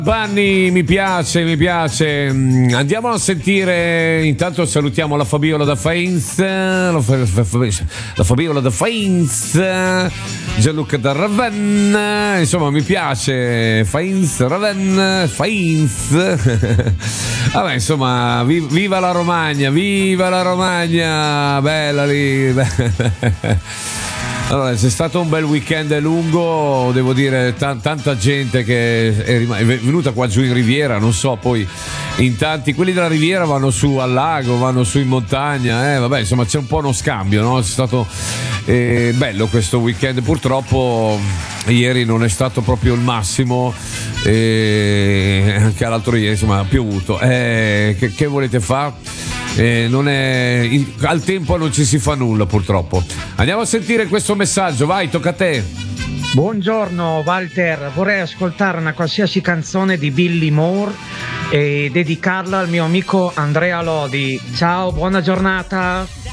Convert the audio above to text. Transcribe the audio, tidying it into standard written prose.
Vanni, mi piace. Andiamo a sentire. Intanto salutiamo la Fabiola da Faenz, la Fabiola da Faenz, Gianluca da Ravenna. Insomma, mi piace. Faenz, Ravenna, Faenz. Vabbè, insomma, viva la Romagna, bella lì. Allora, c'è stato un bel weekend lungo, devo dire, tanta gente che è venuta qua giù in Riviera, non so, poi in tanti, quelli della Riviera vanno su al lago, vanno su in montagna, vabbè, insomma c'è un po' uno scambio, no? C'è stato bello questo weekend, purtroppo ieri non è stato proprio il massimo, anche l'altro ieri, insomma, ha piovuto, che volete fare? Al tempo non ci si fa nulla, purtroppo. Andiamo a sentire questo messaggio, vai, tocca a te. Buongiorno Walter, vorrei ascoltare una qualsiasi canzone di Billy Moore e dedicarla al mio amico Andrea Lodi. Ciao, buona giornata.